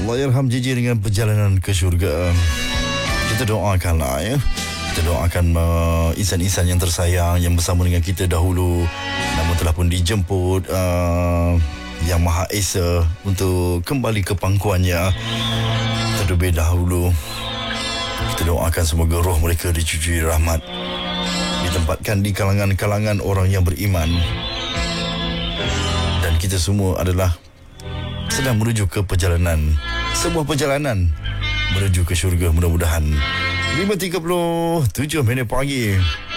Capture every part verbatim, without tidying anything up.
Allahyarham J J dengan perjalanan ke syurga. Kita doakanlah ya. Kita doakan uh, insan-insan yang tersayang yang bersama dengan kita dahulu, namun telah pun dijemput uh, Yang Maha Esa untuk kembali ke pangkuannya terlebih dahulu. Kita doakan semoga roh mereka dicucui rahmat, ditempatkan di kalangan-kalangan orang yang beriman. Dan kita semua adalah sedang menuju ke perjalanan, sebuah perjalanan menuju ke syurga mudah-mudahan. Lima tiga puluh tujuh minit pagi.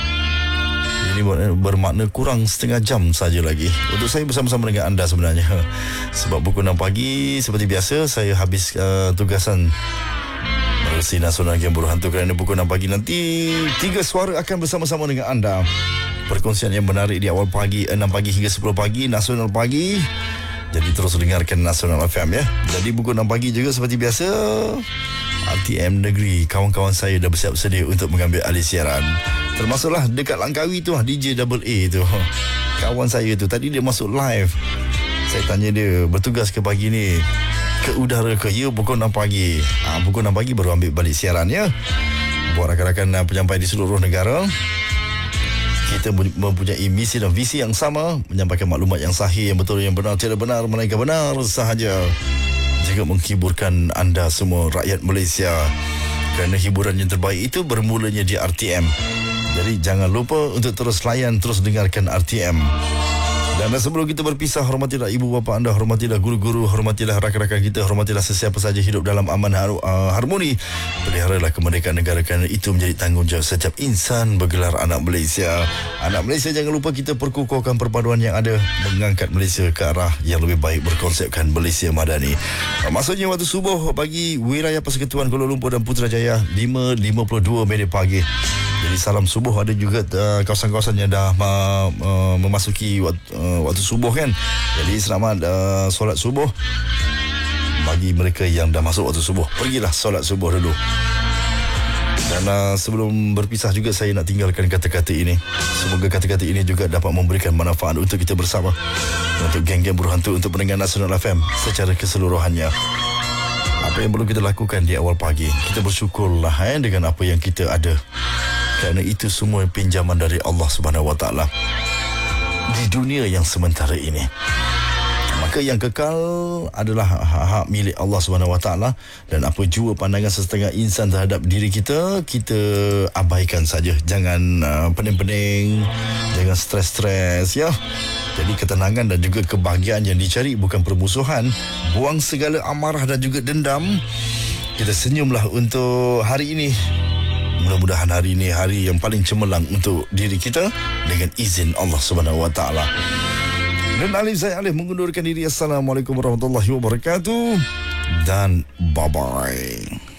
Ini bermakna kurang setengah jam saja lagi untuk saya bersama-sama dengan anda sebenarnya. Sebab pukul enam pagi seperti biasa saya habis uh, tugasan menerusi Nasional Game Berhantu. Kerana pukul enam pagi nanti tiga suara akan bersama-sama dengan anda. Perkongsian yang menarik di awal pagi, enam pagi hingga sepuluh pagi, Nasional Pagi. Jadi terus dengarkan Nasional F M ya. Jadi pukul enam pagi juga seperti biasa R T M Negeri, kawan-kawan saya dah bersiap sedia untuk mengambil alih siaran. Termasuklah dekat Langkawi tu D J Double A tu, kawan saya tu. Tadi dia masuk live. Saya tanya dia, bertugas ke pagi ni ke udara ke? Ya, pukul enam pagi. ha, Pukul enam pagi baru ambil balik siaran ya. Buat rakan-rakan penyampai di seluruh negara, kita mempunyai misi dan visi yang sama, menyampaikan maklumat yang sahih, yang betul, yang benar, tidak benar, melainkan benar sahaja, juga menghiburkan anda semua rakyat Malaysia. Kerana hiburan yang terbaik itu bermulanya di R T M. Jadi jangan lupa untuk terus layan, terus dengarkan R T M. Dan sebelum kita berpisah, hormatilah ibu bapa anda, hormatilah guru-guru, hormatilah rakan-rakan kita, hormatilah sesiapa saja hidup dalam aman har- uh, harmoni. Peliharalah kemerdekaan negara kerana itu menjadi tanggungjawab setiap insan bergelar anak Malaysia. Anak Malaysia, jangan lupa kita perkukuhkan perpaduan yang ada, mengangkat Malaysia ke arah yang lebih baik, berkonsepkan Malaysia Madani. Uh, maksudnya waktu subuh bagi wilayah Persekutuan Kuala Lumpur dan Putrajaya lima lima puluh dua minit pagi. Jadi salam subuh. Ada juga uh, kawasan-kawasan yang dah uh, uh, memasuki waktu, uh, waktu subuh kan. Jadi selamat uh, solat subuh bagi mereka yang dah masuk waktu subuh. Pergilah solat subuh dulu. Dan uh, sebelum berpisah juga saya nak tinggalkan kata-kata ini. Semoga kata-kata ini juga dapat memberikan manfaat untuk kita bersama, untuk geng-geng berhantu, untuk pendengar Nasional F M secara keseluruhannya. Apa yang perlu kita lakukan di awal pagi, kita bersyukurlah eh, dengan apa yang kita ada. Kerana itu semua pinjaman dari Allah Subhanahu Wa Taala di dunia yang sementara ini. Maka yang kekal adalah hak-hak milik Allah Subhanahu Wa Taala. Dan apa jua pandangan setengah insan terhadap diri kita, kita abaikan saja. Jangan uh, pening-pening, jangan stres-stres ya. Jadi ketenangan dan juga kebahagiaan yang dicari bukan permusuhan. Buang segala amarah dan juga dendam. Kita senyumlah untuk hari ini. Mudah-mudahan hari ini hari yang paling cemerlang untuk diri kita dengan izin Allah Subhanahu Wa Taala. Dan Alif saya Alif mengundurkan diri. Assalamualaikum warahmatullahi wabarakatuh dan bye bye.